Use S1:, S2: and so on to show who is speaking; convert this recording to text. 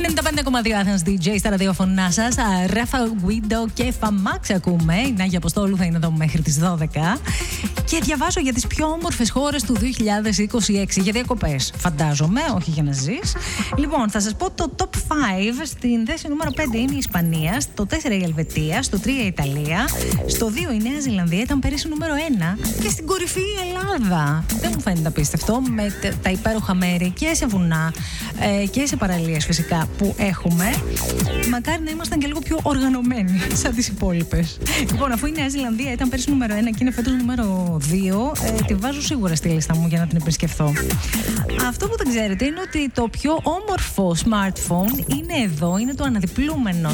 S1: 95,2 Athens DJ στα ραδιοφωνά σας. Ράφα Γουίντο και Φαμάξ ακούμε. Η Νάγια Αποστόλου θα είναι εδώ μέχρι τις 12. Και διαβάζω για τις πιο όμορφες χώρες του 2026. Για διακοπές, φαντάζομαι, όχι για να ζεις. Λοιπόν, θα σας πω το top 5. Στην θέση νούμερο 5 είναι η Ισπανία. Στο 4 η Ελβετία. Στο 3 η Ιταλία. Στο 2 η Νέα Ζηλανδία. Ήταν πέρυσι νούμερο 1. Και στην κορυφή η Ελλάδα. Δεν μου φαίνεται απίστευτο με τα υπέροχα μέρη και σε βουνά και σε παραλίες φυσικά που έχουμε. Μακάρι να ήμασταν και λίγο πιο οργανωμένοι σαν τις υπόλοιπες. Λοιπόν, αφού η Νέα Ζηλανδία ήταν πέρυσι νούμερο 1 και είναι φέτος νούμερο 2, τη βάζω σίγουρα στη λίστα μου για να την επισκεφθώ. Αυτό που δεν ξέρετε είναι ότι το πιο όμορφο smartphone είναι εδώ, είναι το αναδιπλούμενο